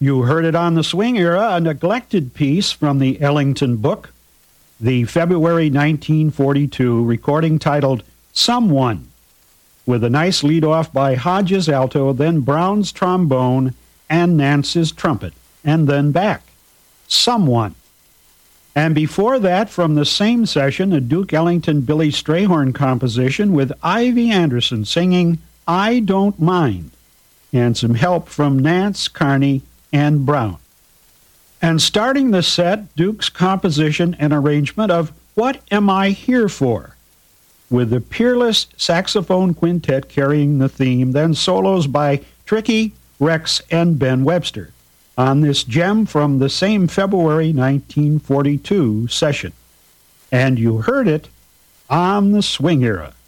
You heard it on the Swing Era, a neglected piece from the Ellington book, the February 1942 recording titled Someone, with a nice lead-off by Hodges' alto, then Brown's trombone, and Nance's trumpet, and then back. Someone. And before that, from the same session, a Duke Ellington-Billy Strayhorn composition with Ivy Anderson singing I Don't Mind, and some help from Nance, Carney, and Brown. And starting the set, Duke's composition and arrangement of What Am I Here For?, with the Peerless Saxophone Quintet carrying the theme, then solos by Tricky, Rex, and Ben Webster on this gem from the same February 1942 session. And you heard it on the Swing Era.